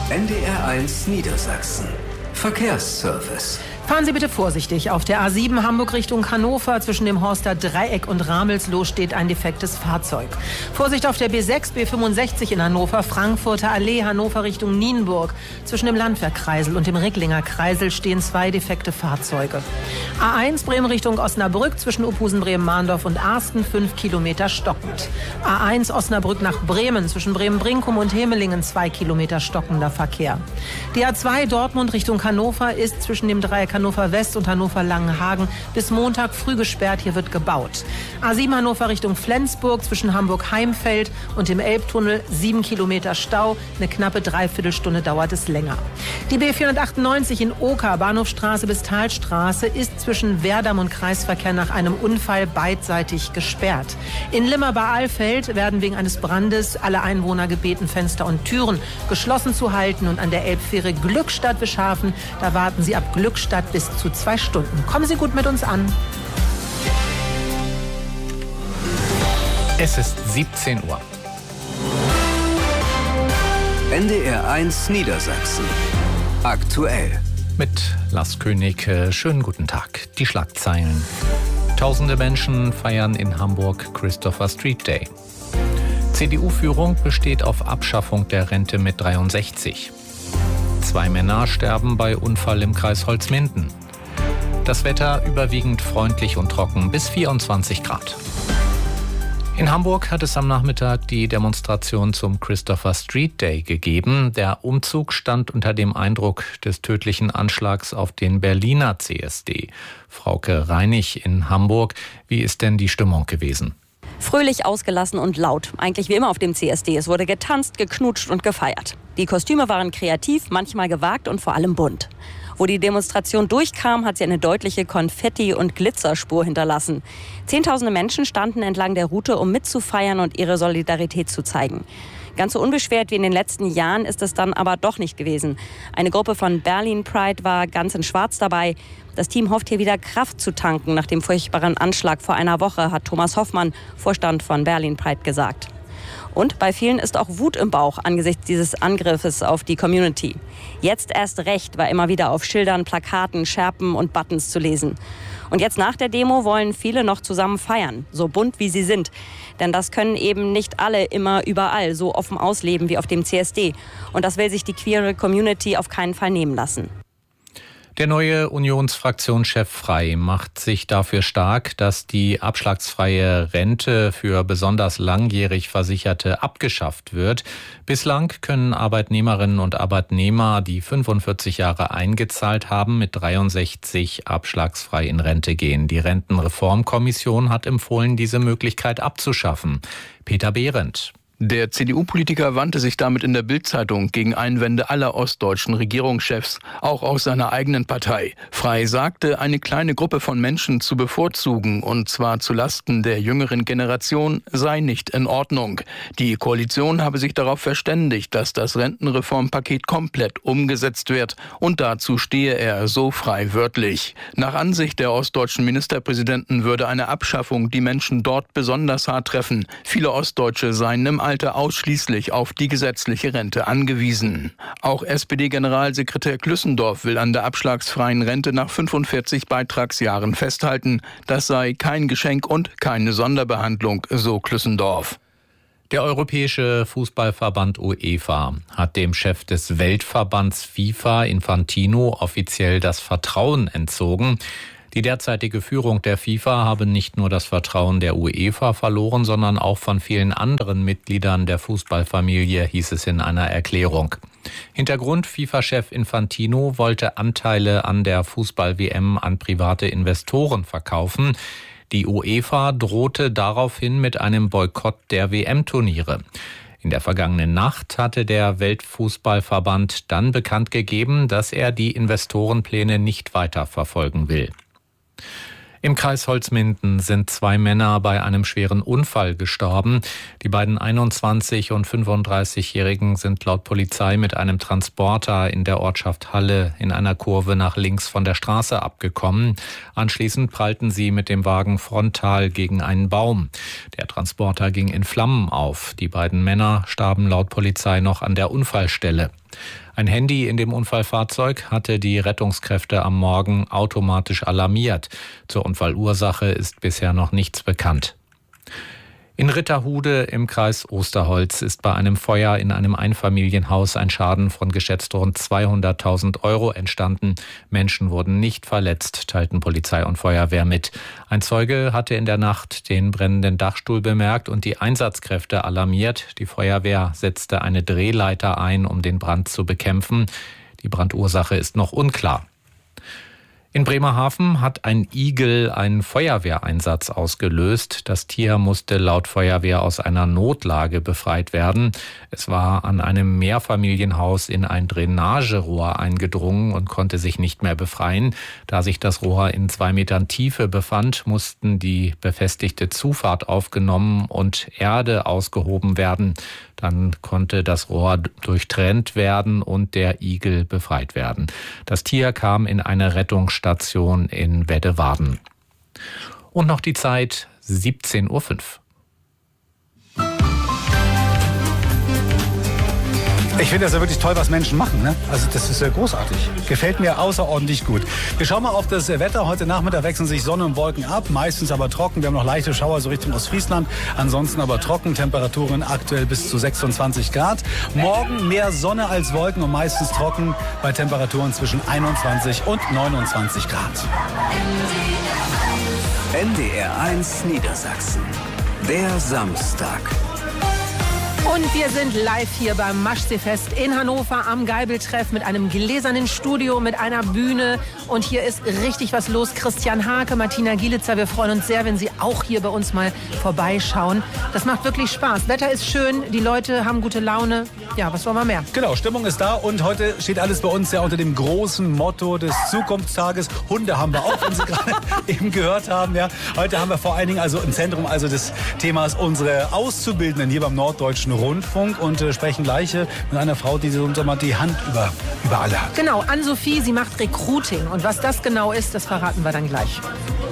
NDR1 Niedersachsen. Verkehrsservice. Fahren Sie bitte vorsichtig. Auf der A7 Hamburg Richtung Hannover zwischen dem Horster Dreieck und Ramelsloh steht ein defektes Fahrzeug. Vorsicht auf der B6, B65 in Hannover, Frankfurter Allee, Hannover Richtung Nienburg. Zwischen dem Landwehrkreisel und dem Recklinger Kreisel stehen 2 defekte Fahrzeuge. A1 Bremen Richtung Osnabrück zwischen Uphusen, Bremen-Mahndorf und Arsten 5 Kilometer stockend. A1 Osnabrück nach Bremen zwischen Bremen-Brinkum und Hemelingen 2 Kilometer stockender Verkehr. Die A2 Dortmund Richtung Hannover ist zwischen dem Dreieck Hannover West und Hannover Langenhagen bis Montag früh gesperrt. Hier wird gebaut. A7 Hannover Richtung Flensburg zwischen Hamburg-Heimfeld und dem Elbtunnel 7 Kilometer Stau. Eine knappe Dreiviertelstunde dauert es länger. Die B498 in Oker, Bahnhofstraße bis Talstraße, ist zwischen Werdamm und Kreisverkehr nach einem Unfall beidseitig gesperrt. In Limmer bei Alfeld werden wegen eines Brandes alle Einwohner gebeten, Fenster und Türen geschlossen zu halten. Und an der Elbfähre Glückstadt-Wischhafen, da warten Sie ab Glückstadt bis zu 2 Stunden. Kommen Sie gut mit uns an. Es ist 17 Uhr. NDR1 Niedersachsen. Aktuell. Mit Lars König, schönen guten Tag. Die Schlagzeilen. Tausende Menschen feiern in Hamburg Christopher Street Day. CDU-Führung besteht auf Abschaffung der Rente mit 63. 2 Männer sterben bei Unfall im Kreis Holzminden. Das Wetter überwiegend freundlich und trocken bis 24 Grad. In Hamburg hat es am Nachmittag die Demonstration zum Christopher Street Day gegeben. Der Umzug stand unter dem Eindruck des tödlichen Anschlags auf den Berliner CSD. Frauke Reinig in Hamburg. Wie ist denn die Stimmung gewesen? Fröhlich, ausgelassen und laut. Eigentlich wie immer auf dem CSD. Es wurde getanzt, geknutscht und gefeiert. Die Kostüme waren kreativ, manchmal gewagt und vor allem bunt. Wo die Demonstration durchkam, hat sie eine deutliche Konfetti- und Glitzerspur hinterlassen. Zehntausende Menschen standen entlang der Route, um mitzufeiern und ihre Solidarität zu zeigen. Ganz so unbeschwert wie in den letzten Jahren ist es dann aber doch nicht gewesen. Eine Gruppe von Berlin Pride war ganz in Schwarz dabei. Das Team hofft hier wieder Kraft zu tanken nach dem furchtbaren Anschlag vor einer Woche, hat Thomas Hoffmann, Vorstand von Berlin Pride, gesagt. Und bei vielen ist auch Wut im Bauch angesichts dieses Angriffes auf die Community. Jetzt erst recht war immer wieder auf Schildern, Plakaten, Schärpen und Buttons zu lesen. Und jetzt nach der Demo wollen viele noch zusammen feiern, so bunt wie sie sind. Denn das können eben nicht alle immer überall so offen ausleben wie auf dem CSD. Und das will sich die queere Community auf keinen Fall nehmen lassen. Der neue Unionsfraktionschef Frey macht sich dafür stark, dass die abschlagsfreie Rente für besonders langjährig Versicherte abgeschafft wird. Bislang können Arbeitnehmerinnen und Arbeitnehmer, die 45 Jahre eingezahlt haben, mit 63 abschlagsfrei in Rente gehen. Die Rentenreformkommission hat empfohlen, diese Möglichkeit abzuschaffen. Peter Behrendt. Der CDU-Politiker wandte sich damit in der Bild-Zeitung gegen Einwände aller ostdeutschen Regierungschefs, auch aus seiner eigenen Partei. Frey sagte, eine kleine Gruppe von Menschen zu bevorzugen, und zwar zulasten der jüngeren Generation, sei nicht in Ordnung. Die Koalition habe sich darauf verständigt, dass das Rentenreformpaket komplett umgesetzt wird, und dazu stehe er, so Frey wörtlich. Nach Ansicht der ostdeutschen Ministerpräsidenten würde eine Abschaffung die Menschen dort besonders hart treffen. Viele Ostdeutsche seien im Alter ausschließlich auf die gesetzliche Rente angewiesen. Auch SPD-Generalsekretär Klüssendorf will an der abschlagsfreien Rente nach 45 Beitragsjahren festhalten. Das sei kein Geschenk und keine Sonderbehandlung, so Klüssendorf. Der Europäische Fußballverband UEFA hat dem Chef des Weltverbands FIFA, Infantino, offiziell das Vertrauen entzogen. Die derzeitige Führung der FIFA habe nicht nur das Vertrauen der UEFA verloren, sondern auch von vielen anderen Mitgliedern der Fußballfamilie, hieß es in einer Erklärung. Hintergrund: FIFA-Chef Infantino wollte Anteile an der Fußball-WM an private Investoren verkaufen. Die UEFA drohte daraufhin mit einem Boykott der WM-Turniere. In der vergangenen Nacht hatte der Weltfußballverband dann bekannt gegeben, dass er die Investorenpläne nicht weiter verfolgen will. Im Kreis Holzminden sind 2 Männer bei einem schweren Unfall gestorben. Die beiden 21- und 35-Jährigen sind laut Polizei mit einem Transporter in der Ortschaft Halle in einer Kurve nach links von der Straße abgekommen. Anschließend prallten sie mit dem Wagen frontal gegen einen Baum. Der Transporter ging in Flammen auf. Die beiden Männer starben laut Polizei noch an der Unfallstelle. Ein Handy in dem Unfallfahrzeug hatte die Rettungskräfte am Morgen automatisch alarmiert. Zur Unfallursache ist bisher noch nichts bekannt. In Ritterhude im Kreis Osterholz ist bei einem Feuer in einem Einfamilienhaus ein Schaden von geschätzt rund 200.000 € entstanden. Menschen wurden nicht verletzt, teilten Polizei und Feuerwehr mit. Ein Zeuge hatte in der Nacht den brennenden Dachstuhl bemerkt und die Einsatzkräfte alarmiert. Die Feuerwehr setzte eine Drehleiter ein, um den Brand zu bekämpfen. Die Brandursache ist noch unklar. In Bremerhaven hat ein Igel einen Feuerwehreinsatz ausgelöst. Das Tier musste laut Feuerwehr aus einer Notlage befreit werden. Es war an einem Mehrfamilienhaus in ein Drainagerohr eingedrungen und konnte sich nicht mehr befreien. Da sich das Rohr in 2 Metern Tiefe befand, mussten die befestigte Zufahrt aufgenommen und Erde ausgehoben werden. Dann konnte das Rohr durchtrennt werden und der Igel befreit werden. Das Tier kam in eine Rettungsstation in Weddewarden. Und noch die Zeit 17:05 Uhr. Ich finde das ja wirklich toll, was Menschen machen. Ne? Also das ist ja großartig. Gefällt mir außerordentlich gut. Wir schauen mal auf das Wetter. Heute Nachmittag wechseln sich Sonne und Wolken ab. Meistens aber trocken. Wir haben noch leichte Schauer so Richtung Ostfriesland. Ansonsten aber trocken. Temperaturen aktuell bis zu 26 Grad. Morgen mehr Sonne als Wolken und meistens trocken bei Temperaturen zwischen 21 und 29 Grad. NDR1 Niedersachsen. Der Samstag. Und wir sind live hier beim Maschseefest in Hannover am Geibeltreff mit einem gläsernen Studio, mit einer Bühne. Und hier ist richtig was los. Christian Hake, Martina Gielitzer, wir freuen uns sehr, wenn Sie auch hier bei uns mal vorbeischauen. Das macht wirklich Spaß. Wetter ist schön, die Leute haben gute Laune. Ja, was wollen wir mehr? Genau, Stimmung ist da und heute steht alles bei uns ja unter dem großen Motto des Zukunftstages. Hunde haben wir auch, wenn Sie gerade eben gehört haben. Ja. Heute haben wir vor allen Dingen also im Zentrum also des Themas unsere Auszubildenden hier beim Norddeutschen Rundfunk und sprechen gleich mit einer Frau, die so mal die Hand über alle hat. Genau, Ann-Sophie, sie macht Recruiting und was das genau ist, das verraten wir dann gleich.